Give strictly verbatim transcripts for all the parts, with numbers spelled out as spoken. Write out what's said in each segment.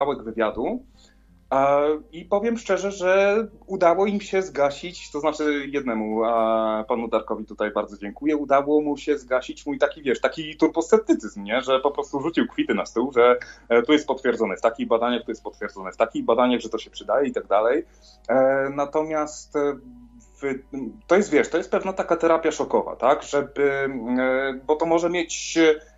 kawałek wywiadu. I powiem szczerze, że udało im się zgasić, to znaczy jednemu panu Darkowi tutaj bardzo dziękuję, udało mu się zgasić mój taki, wiesz, taki turbosceptycyzm, nie? Że po prostu rzucił kwity na stół, że tu jest potwierdzone w takich badaniach, tu jest potwierdzone w takich badaniach, że to się przydaje i tak dalej. Natomiast to jest, wiesz, to jest pewna taka terapia szokowa, tak? Żeby, bo to może mieć...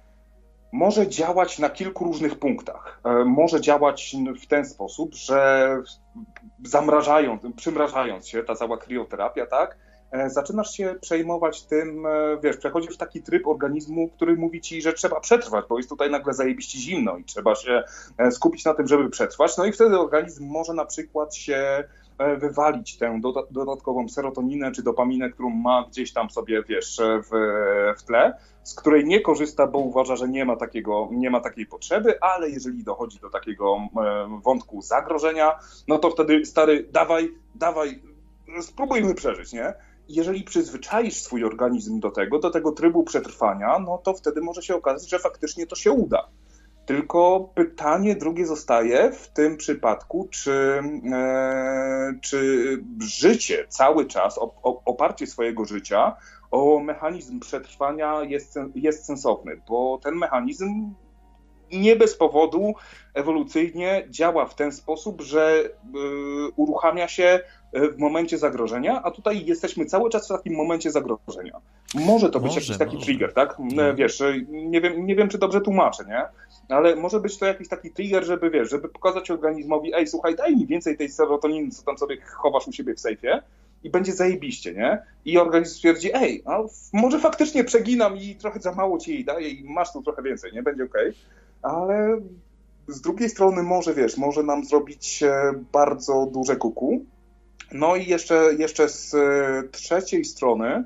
może działać na kilku różnych punktach. Może działać w ten sposób, że zamrażając, przymrażając się, ta cała krioterapia, tak, zaczynasz się przejmować tym, wiesz, przechodzisz w taki tryb organizmu, który mówi ci, że trzeba przetrwać, bo jest tutaj nagle zajebiście zimno i trzeba się skupić na tym, żeby przetrwać. No i wtedy organizm może na przykład się wywalić tę dodatkową serotoninę czy dopaminę, którą ma gdzieś tam sobie, wiesz, w, w tle, z której nie korzysta, bo uważa, że nie ma takiego, nie ma takiej potrzeby, ale jeżeli dochodzi do takiego wątku zagrożenia, no to wtedy stary, dawaj, dawaj, spróbujmy przeżyć, nie? Jeżeli przyzwyczaisz swój organizm do tego, do tego trybu przetrwania, no to wtedy może się okazać, że faktycznie to się uda. Tylko pytanie drugie zostaje w tym przypadku, czy, e, czy życie cały czas, o, o, oparcie swojego życia o mechanizm przetrwania jest, jest sensowny, bo ten mechanizm nie bez powodu ewolucyjnie działa w ten sposób, że y, uruchamia się w momencie zagrożenia, a tutaj jesteśmy cały czas w takim momencie zagrożenia. Może to być może, jakiś taki może. trigger, tak? No. Wiesz, nie wiem, nie wiem, czy dobrze tłumaczę, nie? Ale może być to jakiś taki trigger, żeby, wiesz, żeby pokazać organizmowi, ej, słuchaj, daj mi więcej tej serotoniny, co tam sobie chowasz u siebie w sejfie i będzie zajebiście, nie? I organizm stwierdzi, ej, a może faktycznie przeginam i trochę za mało ci jej daję i masz tu trochę więcej, nie? Będzie okej. Okay. Ale z drugiej strony może, wiesz, może nam zrobić bardzo duże kuku. No i jeszcze, jeszcze z trzeciej strony,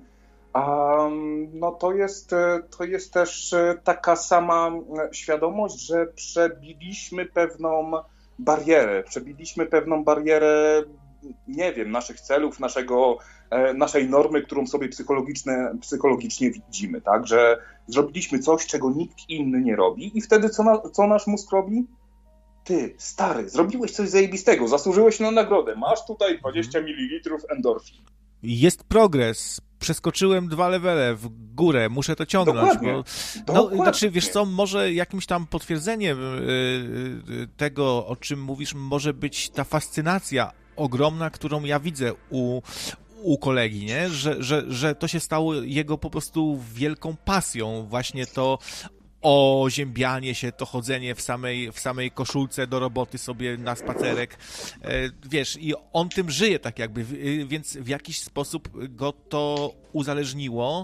um, no to jest, to jest też taka sama świadomość, że przebiliśmy pewną barierę, przebiliśmy pewną barierę, nie wiem, naszych celów, naszego, naszej normy, którą sobie psychologiczne, psychologicznie widzimy, tak, że zrobiliśmy coś, czego nikt inny nie robi i wtedy co, na, co nasz mózg robi? Ty, stary, zrobiłeś coś zajebistego, zasłużyłeś na nagrodę, masz tutaj dwadzieścia mililitrów endorfin. Jest progres, przeskoczyłem dwa levele w górę, muszę to ciągnąć. Dokładnie. Bo, no, Dokładnie. Znaczy, wiesz co, może jakimś tam potwierdzeniem yy, tego, o czym mówisz, może być ta fascynacja ogromna, którą ja widzę u, u kolegi, nie? Że, że, że to się stało jego po prostu wielką pasją, właśnie to oziębianie się, to chodzenie w samej, w samej koszulce do roboty sobie na spacerek, wiesz, i on tym żyje tak jakby, więc w jakiś sposób go to uzależniło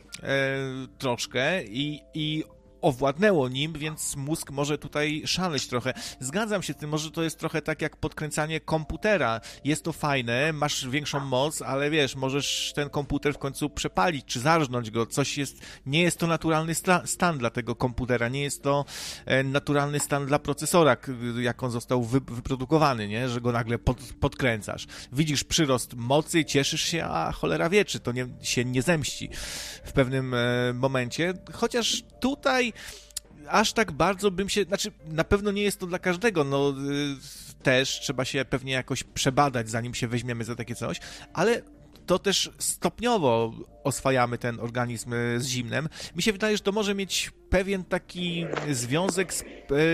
troszkę i, i owładnęło nim, więc mózg może tutaj szaleć trochę. Zgadzam się z tym, może to jest trochę tak jak podkręcanie komputera. Jest to fajne, masz większą moc, ale wiesz, możesz ten komputer w końcu przepalić, czy zarżnąć go. Coś jest, nie jest to naturalny sta- stan dla tego komputera, nie jest to e, naturalny stan dla procesora, k- jak on został wy- wyprodukowany, nie? Że go nagle pod- podkręcasz. Widzisz przyrost mocy, cieszysz się, a cholera wie, czy to nie, się nie zemści w pewnym e, momencie. Chociaż tutaj aż tak bardzo bym się, znaczy na pewno nie jest to dla każdego, no y, też trzeba się pewnie jakoś przebadać, zanim się weźmiemy za takie coś, ale to też stopniowo oswajamy ten organizm z zimnem. Mi się wydaje, że to może mieć pewien taki związek z, y,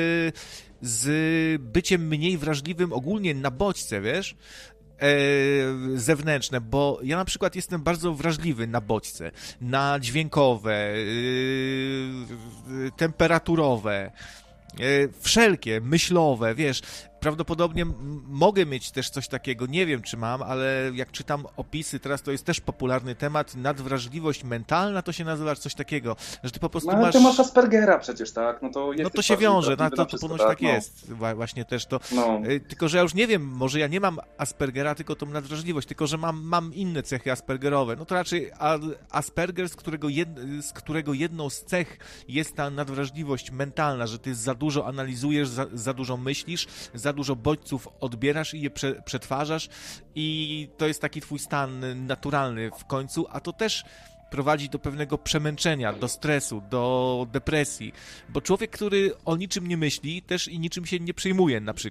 z byciem mniej wrażliwym ogólnie na bodźce, wiesz? Zewnętrzne, bo ja na przykład jestem bardzo wrażliwy na bodźce, na dźwiękowe, yy, temperaturowe, yy, wszelkie, myślowe, wiesz, prawdopodobnie m- mogę mieć też coś takiego, nie wiem czy mam, ale jak czytam opisy, teraz to jest też popularny temat, nadwrażliwość mentalna, to się nazywa coś takiego, że ty po prostu no, ale masz... ty masz Aspergera przecież, tak? No to, no to się wiąże, no, to, to ponoć tak, tak no. jest, właśnie też to, no. Tylko że ja już nie wiem, może ja nie mam Aspergera, tylko tą nadwrażliwość, tylko że mam, mam inne cechy aspergerowe, no to raczej Asperger, z którego, jed, z którego jedną z cech jest ta nadwrażliwość mentalna, że ty za dużo analizujesz, za, za dużo myślisz, za dużo bodźców odbierasz i je prze, przetwarzasz i to jest taki twój stan naturalny w końcu, a to też prowadzi do pewnego przemęczenia, do stresu, do depresji, bo człowiek, który o niczym nie myśli, też i niczym się nie przejmuje na przykład.